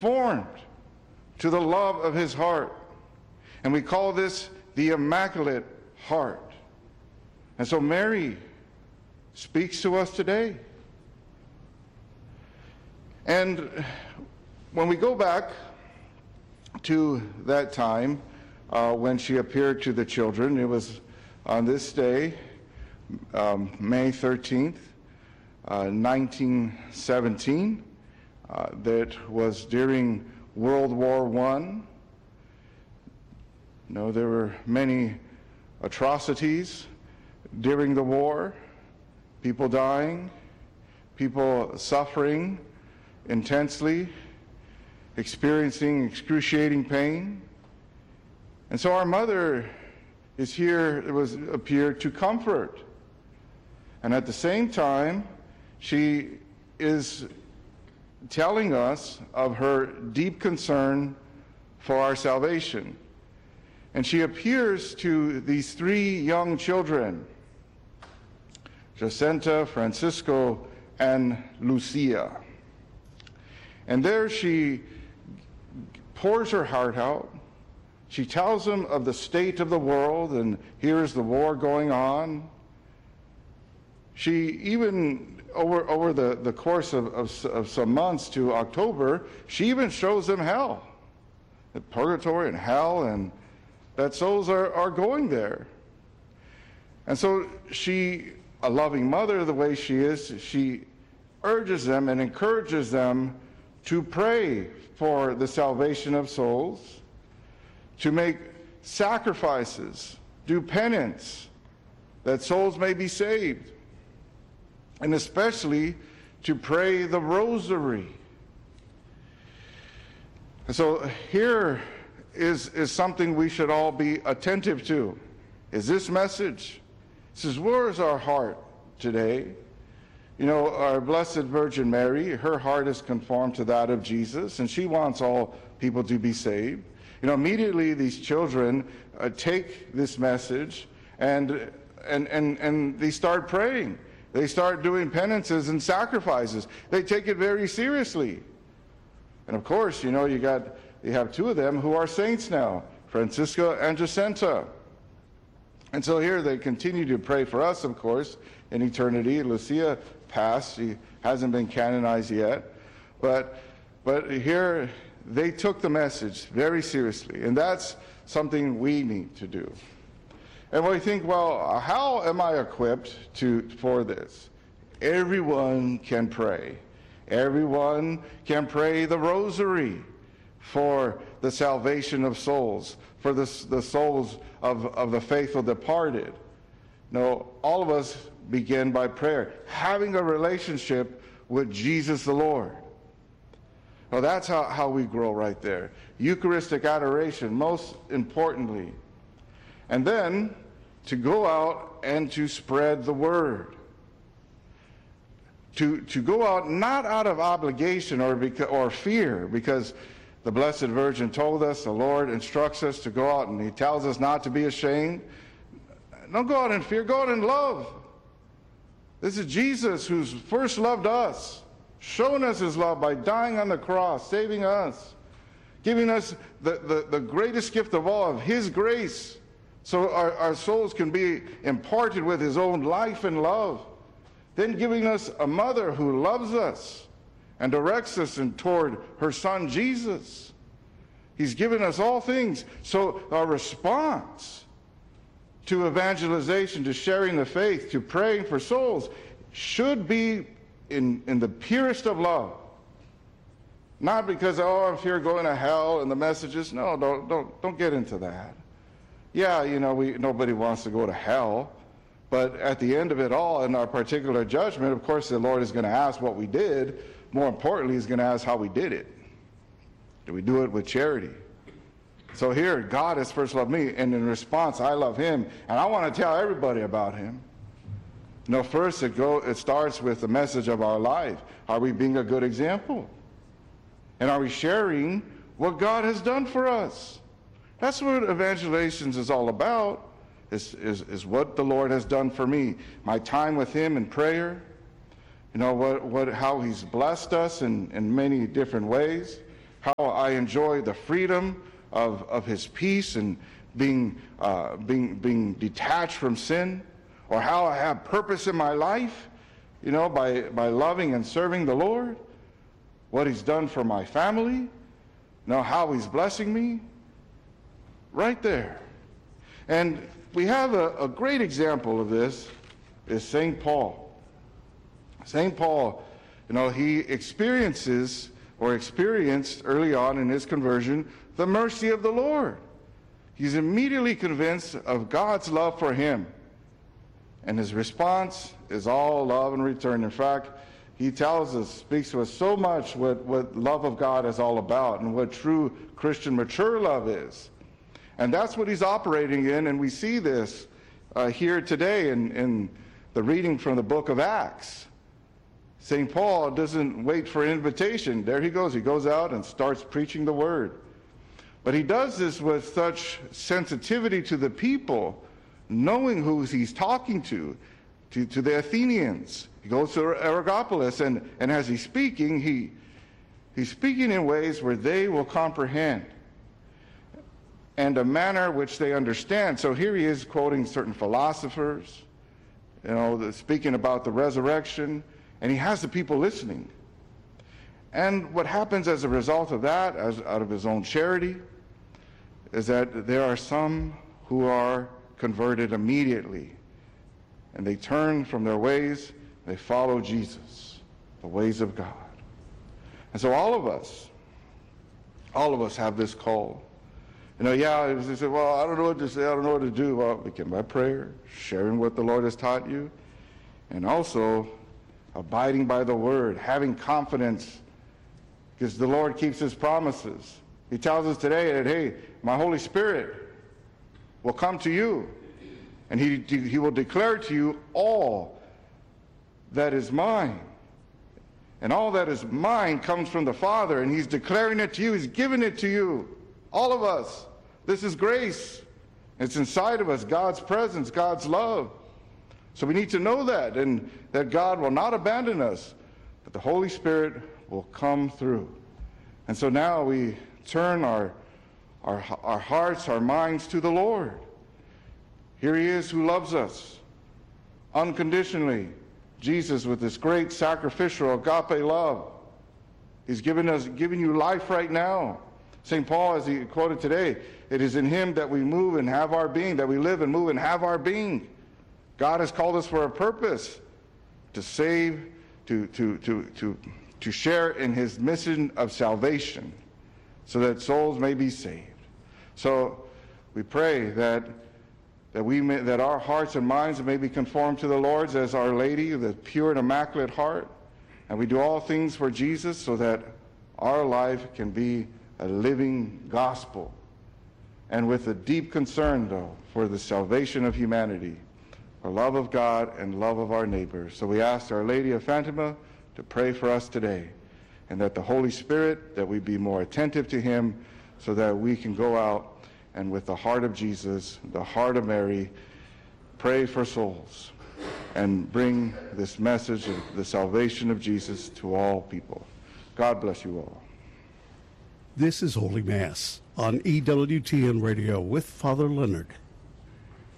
formed to the love of his heart. And we call this the Immaculate Heart. And so Mary speaks to us today. And when we go back to that time when she appeared to the children, it was on this day, May 13th, 1917, that was during World War I. There were many atrocities during the war, people dying, people suffering intensely, experiencing excruciating pain. And so our mother is here, appeared to comfort. And at the same time, she is telling us of her deep concern for our salvation. And she appears to these three young children, Jacinta, Francisco, and Lucia. And there she pours her heart out. She tells them of the state of the world, and here's the war going on. She even, over the course of some months to October, she even shows them hell, the purgatory and hell, and that souls are going there. And so she, a loving mother the way she is, she urges them and encourages them to pray for the salvation of souls, to make sacrifices, do penance, that souls may be saved, and especially to pray the rosary. And so here is something we should all be attentive to, is this message. It says, where is our heart today? Our Blessed Virgin Mary, her heart is conformed to that of Jesus, and she wants all people to be saved. Immediately these children take this message and they start praying. They start doing penances and sacrifices. They take it very seriously. And of course, you have two of them who are saints now, Francisco and Jacinta. And so here they continue to pray for us, of course, in eternity. Lucia passed. She hasn't been canonized yet. But here they took the message very seriously. And that's something we need to do. And we think, well, how am I equipped for this? Everyone can pray. Everyone can pray the rosary for the salvation of souls, for the souls of the faithful departed. No, all of us begin by prayer, having a relationship with Jesus the Lord. Well, that's how we grow right there. Eucharistic adoration, most importantly. And then to go out and to spread the word. To go out not out of obligation or fear, because the Blessed Virgin told us, the Lord instructs us to go out, and he tells us not to be ashamed. Don't go out in fear, go out in love. This is Jesus who's first loved us, shown us his love by dying on the cross, saving us, giving us the greatest gift of all, of his grace, so our souls can be imparted with his own life and love. Then giving us a mother who loves us and directs us toward her son Jesus. He's given us all things. So our response to evangelization, to sharing the faith, to praying for souls should be in the purest of love. Not because, I'm here going to hell and the messages. No, don't get into that. Yeah, nobody wants to go to hell. But at the end of it all, in our particular judgment, of course, the Lord is going to ask what we did. More importantly, he's going to ask how we did it. Did we do it with charity? So here, God has first loved me, and in response, I love him, and I want to tell everybody about him. First it starts with the message of our life. Are we being a good example? And are we sharing what God has done for us? That's what evangelization is all about. Is what the Lord has done for me. My time with him in prayer, how he's blessed us in many different ways, how I enjoy the freedom of his peace and being detached from sin, or how I have purpose in my life, by loving and serving the Lord, what he's done for my family, how he's blessing me, right there. And we have a great example of this is St. Paul. St. Paul, he experienced early on in his conversion the mercy of the Lord. He's immediately convinced of God's love for him. And his response is all love in return. In fact, he speaks to us so much what love of God is all about and what true Christian mature love is. And that's what he's operating in, and we see this here today in the reading from the book of Acts. St. Paul doesn't wait for an invitation. There he goes. He goes out and starts preaching the word. But he does this with such sensitivity to the people, knowing who he's talking to the Athenians. He goes to Areopagus, and as he's speaking, he's speaking in ways where they will comprehend, and a manner which they understand. So here he is quoting certain philosophers, speaking about the resurrection, and he has the people listening. And what happens as a result of that, out of his own charity, is that there are some who are converted immediately, and they turn from their ways, they follow Jesus, the ways of God. And so all of us have this call. They say, well, I don't know what to say, I don't know what to do. Well, begin by prayer, sharing what the Lord has taught you, and also abiding by the word, having confidence, because the Lord keeps his promises. He tells us today that, hey, my Holy Spirit will come to you, and he will declare to you all that is mine. And all that is mine comes from the Father, and he's declaring it to you. He's giving it to you. All of us. This is grace. It's inside of us, God's presence, God's love. So we need to know that, and that God will not abandon us, but the Holy Spirit will come through. And so now we turn our hearts, our minds to the Lord. Here he is who loves us unconditionally. Jesus, with this great sacrificial agape love, he's giving you life right now. St. Paul, as he quoted today, it is in him that we move and have our being, that we live and move and have our being. God has called us for a purpose, to save, to share in his mission of salvation, so that souls may be saved. So we pray that our hearts and minds may be conformed to the Lord's as Our Lady, the pure and immaculate heart, and we do all things for Jesus, so that our life can be a living gospel, and with a deep concern, though, for the salvation of humanity, for love of God and love of our neighbors. So we ask Our Lady of Fatima to pray for us today, and that the Holy Spirit, that we be more attentive to him, so that we can go out and with the heart of Jesus, the heart of Mary, pray for souls and bring this message of the salvation of Jesus to all people. God bless you all. This is Holy Mass on EWTN Radio with Father Leonard.